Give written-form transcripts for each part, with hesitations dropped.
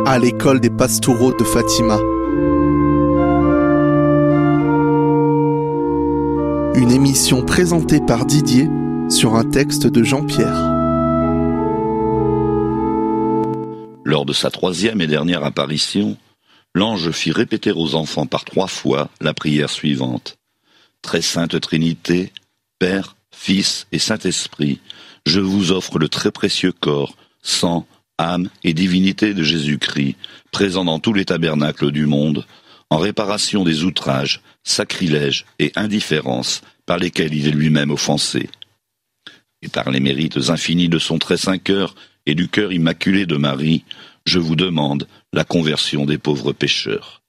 à l'école des Pastoureaux de Fatima. Une émission présentée par Didier sur un texte de Jean-Pierre. Lors de sa 3e et dernière apparition, l'ange fit répéter aux enfants par 3 fois la prière suivante. Très sainte Trinité, Père, Fils et Saint-Esprit, je vous offre le très précieux corps, sang, âme et divinité de Jésus-Christ, présent dans tous les tabernacles du monde, en réparation des outrages, sacrilèges et indifférences par lesquels il est lui-même offensé. Et par les mérites infinis de son très saint cœur et du cœur immaculé de Marie, je vous demande la conversion des pauvres pécheurs.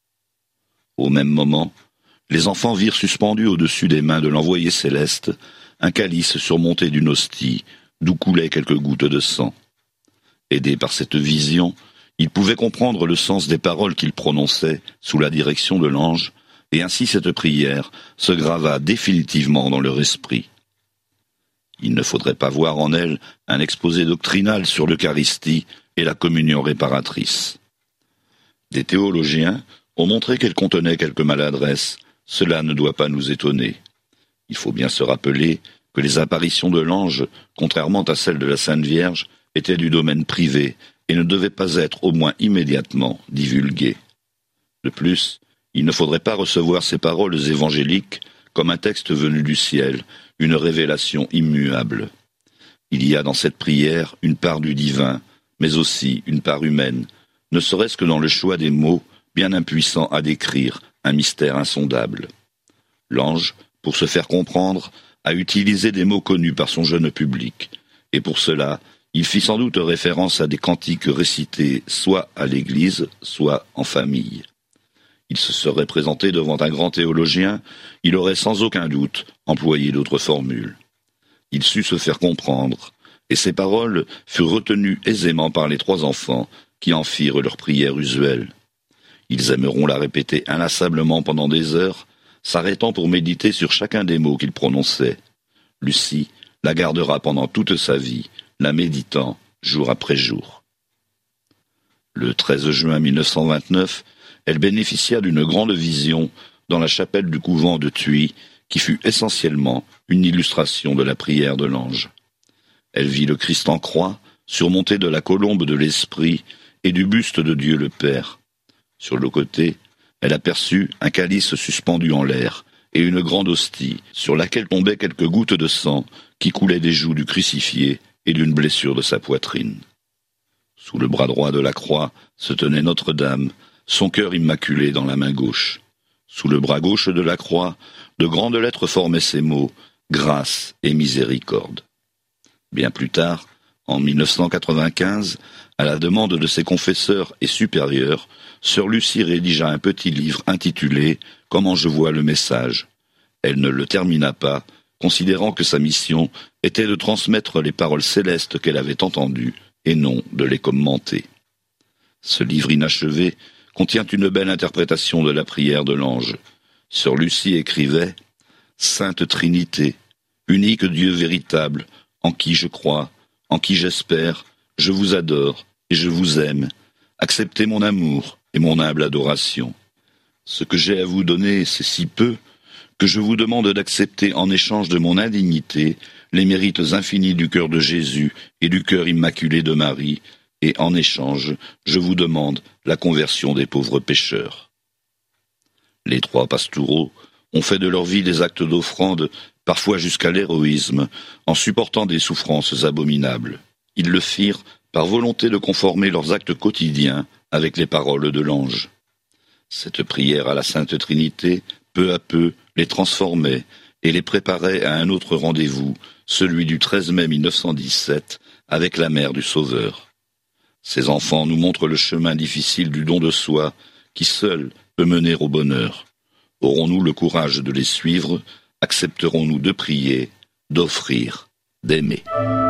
Au même moment, les enfants virent suspendu au-dessus des mains de l'envoyé céleste un calice surmonté d'une hostie, d'où coulaient quelques gouttes de sang. Aidés par cette vision, ils pouvaient comprendre le sens des paroles qu'il prononçait sous la direction de l'ange, et ainsi cette prière se grava définitivement dans leur esprit. Il ne faudrait pas voir en elle un exposé doctrinal sur l'Eucharistie et la communion réparatrice. Des théologiens ont montré qu'elle contenait quelques maladresses. Cela ne doit pas nous étonner. Il faut bien se rappeler que les apparitions de l'ange, contrairement à celles de la Sainte Vierge, étaient du domaine privé et ne devaient pas être au moins immédiatement divulguées. De plus, il ne faudrait pas recevoir ces paroles évangéliques comme un texte venu du ciel, une révélation immuable. Il y a dans cette prière une part du divin, mais aussi une part humaine, ne serait-ce que dans le choix des mots, bien impuissants à décrire un mystère insondable. L'ange, pour se faire comprendre, a utilisé des mots connus par son jeune public, et pour cela, il fit sans doute référence à des cantiques récités soit à l'église, soit en famille. Il se serait présenté devant un grand théologien, il aurait sans aucun doute employé d'autres formules. Il sut se faire comprendre, et ses paroles furent retenues aisément par les 3 enfants qui en firent leur prière usuelle. Ils aimeront la répéter inlassablement pendant des heures, s'arrêtant pour méditer sur chacun des mots qu'il prononçait. Lucie la gardera pendant toute sa vie, la méditant jour après jour. Le 13 juin 1929, elle bénéficia d'une grande vision dans la chapelle du couvent de Thuy, qui fut essentiellement une illustration de la prière de l'ange. Elle vit le Christ en croix, surmonté de la colombe de l'Esprit et du buste de Dieu le Père. Sur le côté, elle aperçut un calice suspendu en l'air et une grande hostie, sur laquelle tombaient quelques gouttes de sang qui coulaient des joues du crucifié et d'une blessure de sa poitrine. Sous le bras droit de la croix se tenait Notre-Dame, son cœur immaculé dans la main gauche. Sous le bras gauche de la croix, de grandes lettres formaient ces mots « Grâce et miséricorde ». Bien plus tard, en 1995, à la demande de ses confesseurs et supérieurs, sœur Lucie rédigea un petit livre intitulé « Comment je vois le message ». Elle ne le termina pas, considérant que sa mission était de transmettre les paroles célestes qu'elle avait entendues et non de les commenter. Ce livre inachevé contient une belle interprétation de la prière de l'ange. Sœur Lucie écrivait « Sainte Trinité, unique Dieu véritable, en qui je crois, en qui j'espère, je vous adore et je vous aime. Acceptez mon amour et mon humble adoration. Ce que j'ai à vous donner, c'est si peu que je vous demande d'accepter en échange de mon indignité les mérites infinis du cœur de Jésus et du cœur immaculé de Marie, et en échange, je vous demande la conversion des pauvres pécheurs. » Les 3 Pastoureaux ont fait de leur vie des actes d'offrande, parfois jusqu'à l'héroïsme, en supportant des souffrances abominables. Ils le firent par volonté de conformer leurs actes quotidiens avec les paroles de l'ange. Cette prière à la Sainte Trinité, peu à peu, les transformait et les préparait à un autre rendez-vous, celui du 13 mai 1917, avec la mère du Sauveur. Ces enfants nous montrent le chemin difficile du don de soi, qui seul peut mener au bonheur. Aurons-nous le courage de les suivre? Accepterons-nous de prier, d'offrir, d'aimer?